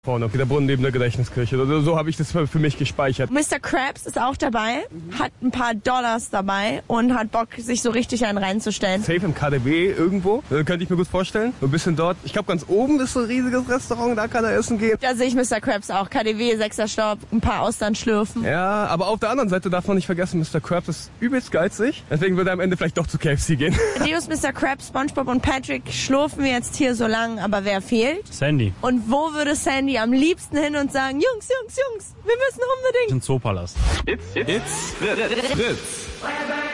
Vorne, okay, der Brunnen neben der Gedächtniskirche. So habe ich das für mich gespeichert. Mr. Krabs ist auch dabei, hat ein paar Dollars dabei und hat Bock, sich so richtig einen reinzustellen. Safe im KaDeWe irgendwo, könnte ich mir gut vorstellen. Ein bisschen dort. Ich glaube, ganz oben ist so ein riesiges Restaurant, da kann er essen gehen. Da sehe ich Mr. Krabs auch. KaDeWe, 6er Stock, ein paar Austern schlürfen. Ja, aber auf der anderen Seite darf man nicht vergessen, Mr. Krabs ist übelst geizig. Deswegen würde er am Ende vielleicht doch zu KFC gehen. Deus, Mr. Krabs, SpongeBob und Patrick schlurfen wir jetzt hier so lang, aber wer fehlt? Sandy. Und wo würde Sandy am liebsten hin und sagen, Jungs, wir müssen unbedingt. Im Zoopalast. It's Fritz.